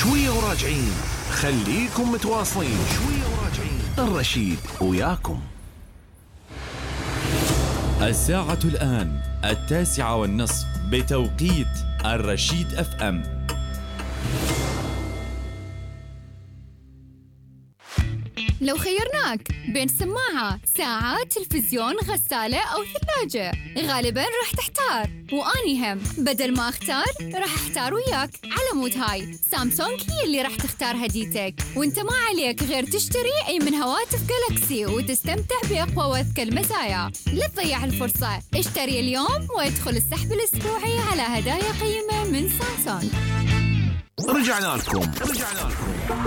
شوية وراجعين، خليكم متواصلين. شوية وراجعين، الرشيد وياكم. الساعة الآن 9:30 بتوقيت الرشيد FM. لو خيرناك بين سماعة، ساعة، تلفزيون، غسالة أو ثلاجة، غالباً راح تحتار. وأني هم بدل ما أختار راح أحتار وياك. على مود هاي سامسونج هي اللي راح تختار هديتك، وانت ما عليك غير تشتري أي من هواتف جالاكسي وتستمتع بأقوى وأذكى المزايا. لا تضيع الفرصة، اشتري اليوم وادخل السحب الأسبوعي على هدايا قيمة من سامسونج. رجعنا لكم